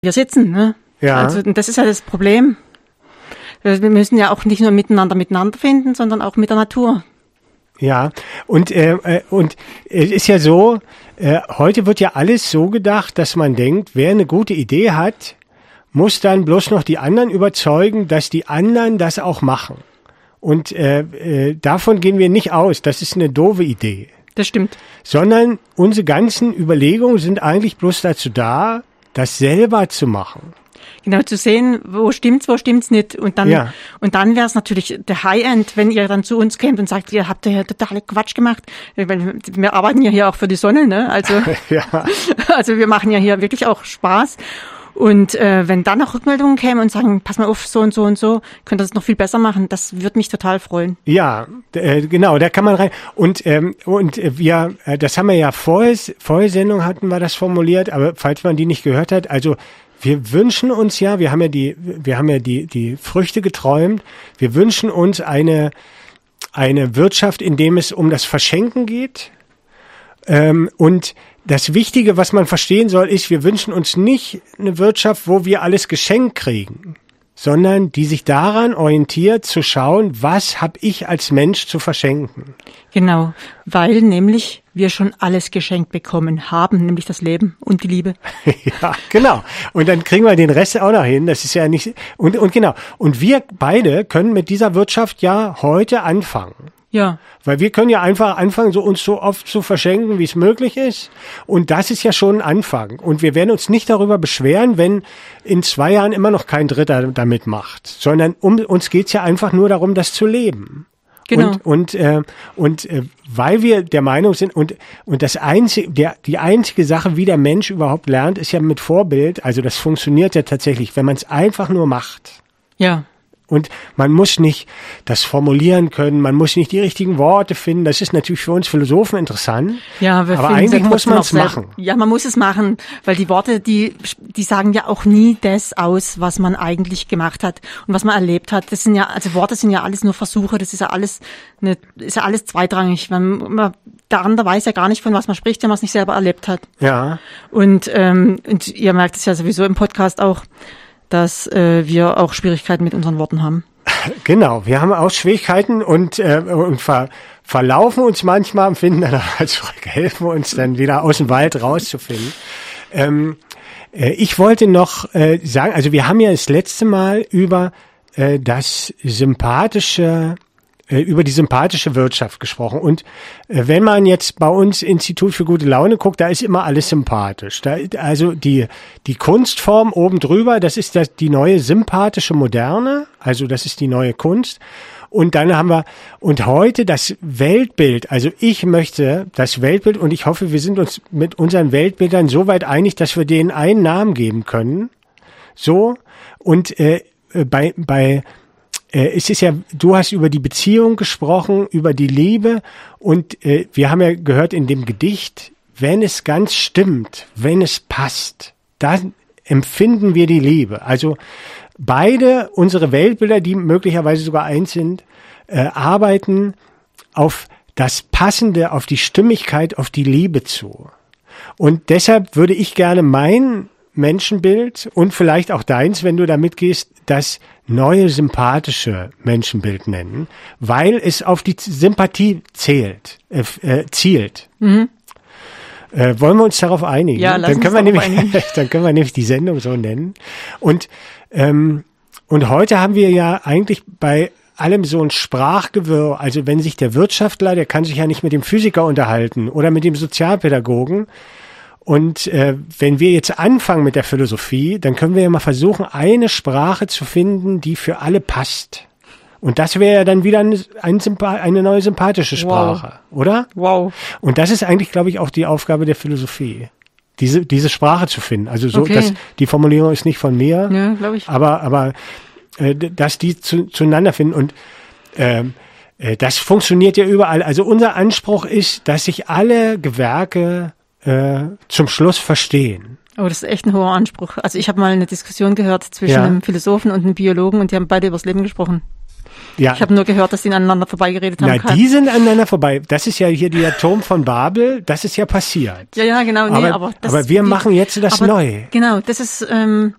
wir sitzen, ne? Ja. Also das ist ja das Problem. Wir müssen ja auch nicht nur miteinander finden, sondern auch mit der Natur. Ja, und es ist ja so, heute wird ja alles so gedacht, dass man denkt, wer eine gute Idee hat, muss dann bloß noch die anderen überzeugen, dass die anderen das auch machen. Und davon gehen wir nicht aus. Das ist eine doofe Idee. Das stimmt. Sondern unsere ganzen Überlegungen sind eigentlich bloß dazu da, das selber zu machen. Genau, zu sehen, wo stimmt's nicht. Und dann wäre es natürlich der High-End, wenn ihr dann zu uns kämt und sagt, ihr habt ja totale Quatsch gemacht. Weil wir arbeiten ja hier auch für die Sonne, ne? Also, also wir machen ja hier wirklich auch Spaß. Und wenn dann noch Rückmeldungen kämen und sagen, pass mal auf, so und so und so, könnt ihr das noch viel besser machen, das würde mich total freuen. Ja, genau, da kann man rein. Und wir, das haben wir ja vorher Sendung hatten wir das formuliert, aber falls man die nicht gehört hat, also wir wünschen uns ja, wir haben ja die Früchte geträumt, wir wünschen uns eine Wirtschaft, in dem es um das Verschenken geht. Und das Wichtige, was man verstehen soll, ist, wir wünschen uns nicht eine Wirtschaft, wo wir alles geschenkt kriegen, sondern die sich daran orientiert, zu schauen, was habe ich als Mensch zu verschenken. Genau, weil nämlich wir schon alles geschenkt bekommen haben, nämlich das Leben und die Liebe. Ja, genau. Und dann kriegen wir den Rest auch noch hin. Das ist ja nicht, und genau. Und wir beide können mit dieser Wirtschaft ja heute anfangen. Ja. Weil wir können ja einfach anfangen, uns so oft zu verschenken, wie es möglich ist. Und das ist ja schon ein Anfang. Und wir werden uns nicht darüber beschweren, wenn in 2 Jahren immer noch kein Dritter damit macht. Sondern uns geht's ja einfach nur darum, das zu leben. Genau. Und weil wir der Meinung sind, und die einzige Sache, wie der Mensch überhaupt lernt, ist ja mit Vorbild. Also das funktioniert ja tatsächlich, wenn man es einfach nur macht. Ja. Und man muss nicht das formulieren können, man muss nicht die richtigen Worte finden. Das ist natürlich für uns Philosophen interessant. Ja, aber eigentlich muss man es machen. Ja, man muss es machen, weil die Worte, die sagen ja auch nie das aus, was man eigentlich gemacht hat und was man erlebt hat. Das sind ja, also Worte sind ja alles nur Versuche. Das ist ja alles zweitrangig. Der andere weiß ja gar nicht, von was man spricht, wenn man es nicht selber erlebt hat. Ja. Und ihr merkt es ja sowieso im Podcast auch, dass wir auch Schwierigkeiten mit unseren Worten haben. Genau, wir haben auch Schwierigkeiten und verlaufen uns manchmal und finden dann zurück, helfen uns dann wieder aus dem Wald rauszufinden. Ich wollte noch sagen, also wir haben ja das letzte Mal über über die sympathische Wirtschaft gesprochen. Und wenn man jetzt bei uns Institut für gute Laune guckt, da ist immer alles sympathisch. Also die Kunstform oben drüber, das ist die neue sympathische Moderne, also das ist die neue Kunst. Und dann haben wir, und heute das Weltbild, also ich möchte das Weltbild, und ich hoffe, wir sind uns mit unseren Weltbildern so weit einig, dass wir denen einen Namen geben können. So, und es ist ja, du hast über die Beziehung gesprochen, über die Liebe, und wir haben ja gehört in dem Gedicht, wenn es ganz stimmt, wenn es passt, dann empfinden wir die Liebe. Also beide unsere Weltbilder, die möglicherweise sogar eins sind, arbeiten auf das Passende, auf die Stimmigkeit, auf die Liebe zu. Und deshalb würde ich gerne mein Menschenbild und vielleicht auch deins, wenn du da mitgehst, das neue sympathische Menschenbild nennen, weil es auf die Sympathie zielt. Mhm. Wollen wir uns darauf einigen? Ja, dann können wir nämlich die Sendung so nennen. Und heute haben wir ja eigentlich bei allem so ein Sprachgewirr. Also wenn sich der Wirtschaftler, der kann sich ja nicht mit dem Physiker unterhalten oder mit dem Sozialpädagogen. Und wenn wir jetzt anfangen mit der Philosophie, dann können wir ja mal versuchen, eine Sprache zu finden, die für alle passt. Und das wäre ja dann wieder eine neue sympathische Sprache, oder? Wow. Und das ist eigentlich, glaube ich, auch die Aufgabe der Philosophie, diese Sprache zu finden. Also so, dass die Formulierung ist nicht von mir, ja, glaube ich. Aber dass die zueinander finden. Und das funktioniert ja überall. Also unser Anspruch ist, dass sich alle Gewerke zum Schluss verstehen. Oh, das ist echt ein hoher Anspruch. Also ich habe mal eine Diskussion gehört zwischen einem Philosophen und einem Biologen und die haben beide übers Leben gesprochen. Ja. Ich habe nur gehört, dass die aneinander vorbeigeredet haben. Na, die sind aneinander vorbei. Das ist ja hier die Atom von Babel, das ist ja passiert. Ja, genau. Nee, aber wir machen jetzt das Neue. Genau, das ist